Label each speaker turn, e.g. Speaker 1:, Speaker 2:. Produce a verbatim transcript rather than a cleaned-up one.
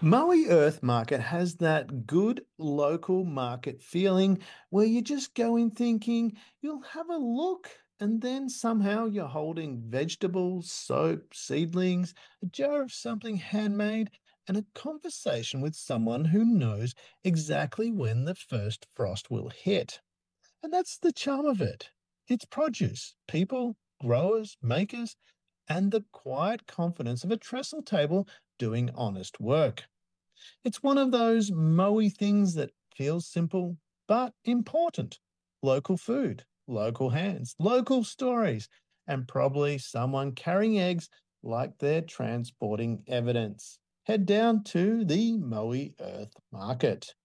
Speaker 1: Maui Earth Market has that good local market feeling where you just go in thinking you'll have a look and then somehow you're holding vegetables, soap, seedlings, a jar of something handmade, and a conversation with someone who knows exactly when the first frost will hit. And that's the charm of it. It's produce, people, growers, makers, and the quiet confidence of a trestle table doing honest work. It's one of those Moe things that feels simple but important. Local food, local hands, local stories, and probably someone carrying eggs like they're transporting evidence. Head down to the Moe Earth Market.